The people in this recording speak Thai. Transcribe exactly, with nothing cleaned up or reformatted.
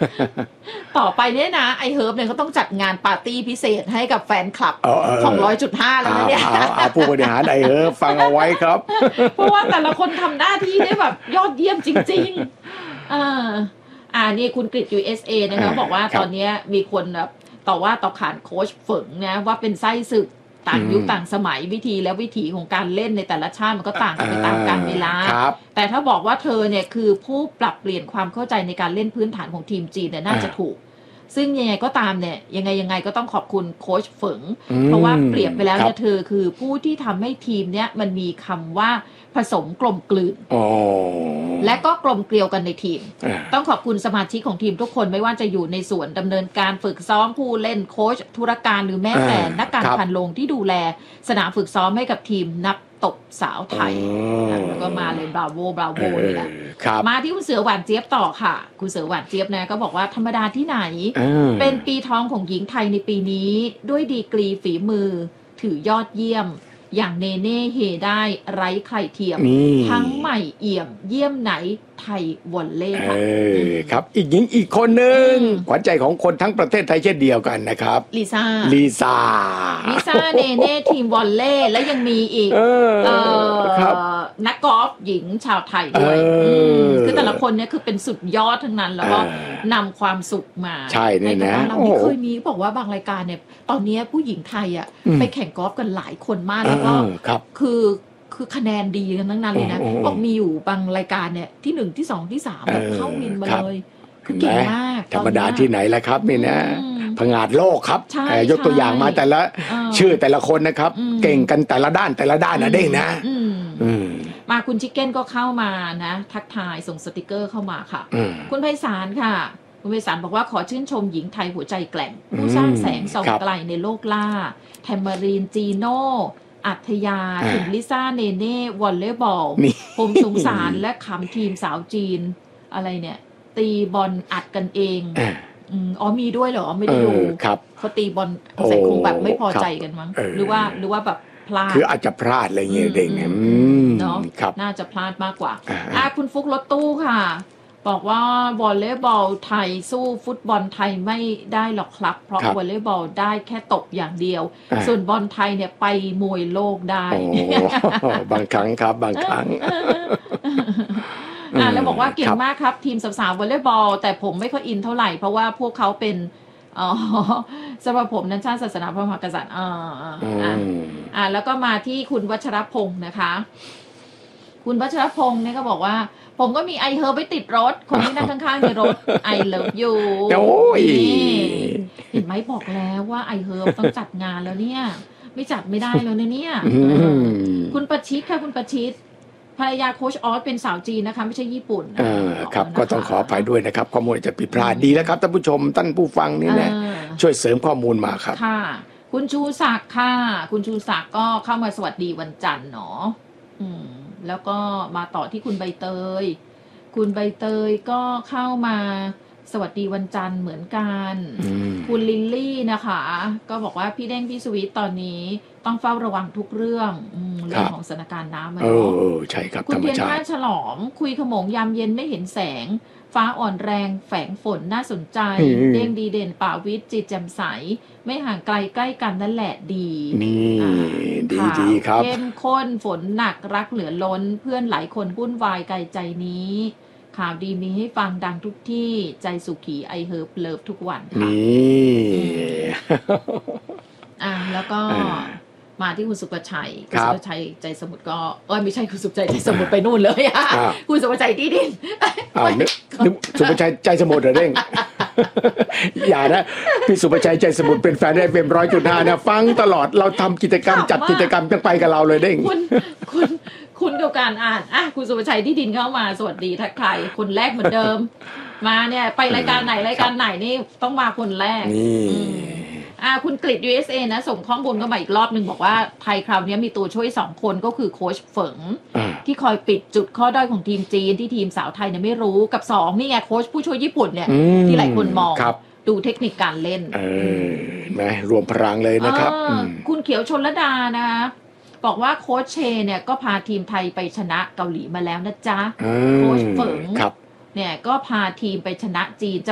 ต่อไปเนี่ยนะไอเฮิร์บเนี่ยเขาต้องจัดงานปาร์ตี้พิเศษให้กับแฟนคลับของร้อยจุดห้าแล้วนะเนี่ยเอาผู้บริหารไอเฮิร์บฟังเอาไว้ครับเพราะว่าแต่ละคนทำหน้าที่ได้แบบยอดเยี่ยมจริงๆอ่าอ่านี่คุณกฤษ ยู เอส เอ นะคะบอกว่าตอนนี้มีคนแบบต่อว่าต่อขานโค้ชเฝิงนะว่าเป็นไส้ศึกต่างยุคต่างสมัยวิธีและวิถีของการเล่นในแต่ละชาติมันก็ต่างกันไปตามกาลเวลาแต่ถ้าบอกว่าเธอเนี่ยคือผู้ปรับเปลี่ยนความเข้าใจในการเล่นพื้นฐานของทีมจีนเนี่ยน่าจะถูกซึ่งยังไงก็ตามเนี่ยยังไงยังไงก็ต้องขอบคุณโค้ชเฝิงเพราะว่าเปรียบไปแล้วเนี่ยเธอคือผู้ที่ทำให้ทีมเนี่ยมันมีคำว่าผสมกลมกลืนและก็กลมเกลียวกันในทีมต้องขอบคุณสมาชิกของทีมทุกคนไม่ว่าจะอยู่ในส่วนดำเนินการฝึกซ้อมผู้เล่นโค้ชธุรการหรือแม้แต่นักการพันโรงที่ดูแลสนามฝึกซ้อมให้กับทีมนักตบสาวไทยแล้วก็มาเลยบราโวบราโวนี่แหละมาที่คุณเสือหวานเจี๊ยบต่อค่ะคุณเสือหวานเจี๊ยบนะก็บอกว่าธรรมดาที่ไหนเป็นปีทองของหญิงไทยในปีนี้ด้วยดีกรีฝีมือถือยอดเยี่ยมอย่างเนเน่เฮได้ไร้ใครเทียมทั้งใหม่เอี่ยมเยี่ยมไหนไทยวอลเล่ค่ะครับอีกหญิงอีกคนหนึ่งขวัญใจของคนทั้งประเทศไทยเช่นเดียวกันนะครับลิซ่าลิซ่าลิซ่าเนเน่ทีมวอลเล่และยังมีอีกนักกอล์ฟหญิงชาวไทยด้วยคือแต่ละคนเนี่ยคือเป็นสุดยอดทั้งนั้นแล้วก็นำความสุขมาใช่เนี่ยนะเราไม่เคยมีบอกว่าบางรายการเนี่ยตอนนี้ผู้หญิงไทยอ่ะไปแข่งกอล์ฟกันหลายคนมากแล้วก็คือคือคะแนนดีกันทั้งนั้นเลยนะบอกมีอยู่บางรายการเนี่ยที่หนึ่งที่สองที่สามแบบเข้าวินมาเลยคือเก่งมากธรรมดาที่ไหนแหละครับนี่นะผงาดโลกครับยกตัวอย่างมาแต่ละชื่อแต่ละคนนะครับเก่งกันแต่ละด้านแต่ละด้านนะเด้งนะมาคุณชิคเก้นก็เข้ามานะทักทายส่งสติกเกอร์เข้ามาค่ะคุณไพศาลค่ะคุณไพศาลบอกว่าขอชื่นชมหญิงไทยหัวใจแกร่งผู้สร้างแสงส่องไกลในโลกล่าแทมมารีนจีโน่อัธยาถึงลิซ่าเนเน่วอลเลย์บอลผมสงสารและขำทีมสาวจีนอะไรเนี่ยตีบอลอัดกันเองอ๋อมีด้วยเหรอไม่ได้ดูเขาตีบอลใส่คงแบบไม่พอใจกันมั้งหรือว่าหรือว่าแบบพลาดคืออาจจะพลาดอะไรเงี้ยเด็กเนี่ยเนาะน่าจะพลาดมากกว่าอ่ะคุณฟุกรถตู้ค่ะบอกว่าวอลเลย์บอลไทยสู้ฟุตบอลไทยไม่ได้หรอกครับเพราะวอลเลย์บอลได้แค่ตบอย่างเดียวส่วนบอลไทยเนี่ยไปมวยโลกได้บางครั้งครับบางครั้งอ่าแล้วบอกว่าเก่งมากครับทีมสาวๆวอลเลย์บอลแต่ผมไม่ค่อยอินเท่าไหร่เพราะว่าพวกเขาเป็นอ๋อสำหรับผมนั้นชาติศาสนาพระมหากษัตริย์อ่าอ่าอ่าแล้วก็มาที่คุณวัชรพงศ์นะคะคุณวัชรพงศ์เนี่ยก็บอกว่าผมก็มีไอเฮิร์บไปติดรถคนที่นั่งข้างๆในรถไอเลิฟอยู่เห็นไหมบอกแล้วว่าไอเฮิร์บต้องจัดงานแล้วเนี่ยไม่จัดไม่ได้แล้วเนี่ยคุณประชิดค่ะคุณประชิดภรรยาโค้ชออสเป็นสาวจีนนะคะไม่ใช่ญี่ปุ่นครับก็ต้องขออภัยด้วยนะครับข้อมูลจะผิดพลาดดีแล้วครับท่านผู้ชมท่านผู้ฟังนี่นะช่วยเสริมข้อมูลมาครับค่ะคุณชูศักดิ์ค่ะคุณชูศักดิ์ก็เข้ามาสวัสดีวันจันทร์เนาะแล้วก็มาต่อที่คุณใบเตยคุณใบเตยก็เข้ามาสวัสดีวันจันทร์เหมือนกันคุณลิลลี่นะคะก็บอกว่าพี่เด้งพี่สวิตตอนนี้ต้องเฝ้าระวังทุกเรื่องเรื่องของสถานการณ์น้ำเนาะใช่ครับคุณเทียนท่าฉลองคุยขโมงยามเย็นไม่เห็นแสงฟ้าอ่อนแรงแฝงฝนน่าสนใจเด้งดีเด่นป่าวิทย์จิตแจ่มใสไม่ห่างไกลใกล้กันนั่นแหละดีนี่ดีดีครับเข้มข้นฝนหนักรักเหลือล้นเพื่อนหลายคนวุ่นวายไกลใจนี้ข่าวดีมีให้ฟังดังทุกที่ใจสุขีไอเฮิร์บเลิฟทุกวันค่ะนี่อ่ะแล้วก็มาที่คุณสุภชัยคุณสุภชัยใจสมุทรก็เอ้ยไม่ใช่คุณสุภชัยใจสมุทรไปนู่นเลยอ่ะคุณสุภชัยที่ดินสุภชัยใจสมุทรเหรอเด้งอย่านะพี่สุภชัยใจสมุทรเป็นแฟนได้เป็นร้อยจุดห้านะฟังตลอดเราทำกิจกรรมจัดกิจกรรมต้องไปกับเราเลยเด้งคุณคุณคุณกับการอ่านอ่ะคุณสุภชัยที่ดินเข้ามาสวัสดีทักทายคนแรกเหมือนเดิมมาเนี่ยไปรายการไหนรายการไหนนี่ต้องมาคนแรกอ่าคุณกฤษ ยู เอส เอ นะส่งข้อมูลเข้ามาอีกรอบนึงบอกว่าไทยคราวนี้มีตัวช่วยสองคนก็คือโค้ชเฝิงที่คอยปิดจุดข้อด้อยของทีมจีนที่ทีมสาวไทยเนี่ยไม่รู้กับสองนี่ไงโค้ชผู้ช่วยญี่ปุ่นเนี่ยที่หลายคนมองดูเทคนิคการเล่นแม่รวมพลังเลยนะครับคุณเขียวชลดานะบอกว่าโค้ชเชเนี่ยก็พาทีมไทยไปชนะเกาหลีมาแล้วนะจ๊ะโค้ชเฝิงเนี่ยก็พาทีมไปชนะจีน